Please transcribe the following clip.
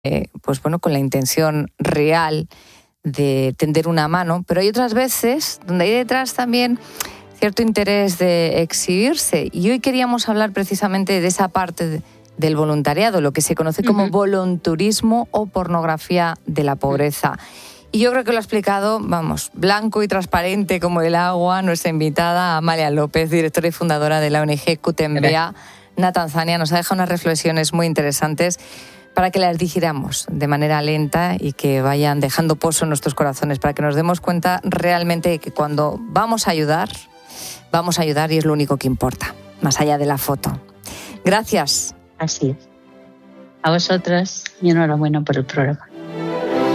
pues bueno, con la intención real de tender una mano, pero hay otras veces donde hay detrás también cierto interés de exhibirse. Y hoy queríamos hablar precisamente de esa parte del voluntariado, lo que se conoce como volunturismo o pornografía de la pobreza. Y yo creo que lo ha explicado, blanco y transparente como el agua, nuestra invitada Amalia López, directora y fundadora de la ONG Kutembea na Tanzania. Nos ha dejado unas reflexiones muy interesantes para que las digiramos de manera lenta y que vayan dejando pozo en nuestros corazones, para que nos demos cuenta realmente de que cuando vamos a ayudar y es lo único que importa, más allá de la foto. Gracias. Así es. A vosotras y enhorabuena por el programa.